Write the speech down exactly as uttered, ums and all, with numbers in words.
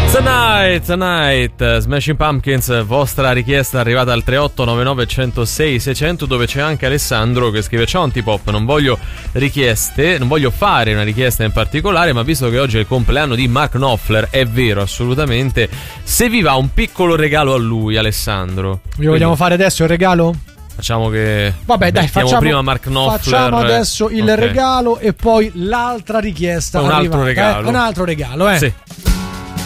Tonight, tonight, Smashing Pumpkins, vostra richiesta arrivata al tre otto nove nove uno zero sei sei zero zero, dove c'è anche Alessandro che scrive: ciao Antipop, non voglio richieste, non voglio fare una richiesta in particolare, ma visto che oggi è il compleanno di Mark Knopfler, è vero assolutamente, se vi va un piccolo regalo a lui, Alessandro. Vi vogliamo fare adesso il regalo? Facciamo che Vabbè, dai, facciamo prima Mark Knopfler. Facciamo adesso il okay. regalo e poi l'altra richiesta. Poi un altro arrivata, regalo. Eh? Un altro regalo, eh. Sì.